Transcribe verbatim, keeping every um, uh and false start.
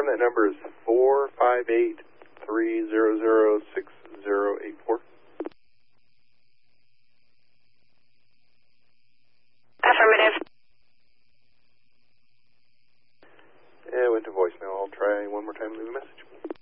confirm that number is four five eight, three zero zero, six zero eight four. Affirmative. Yeah, it went to voicemail. I'll try one more time and leave a message.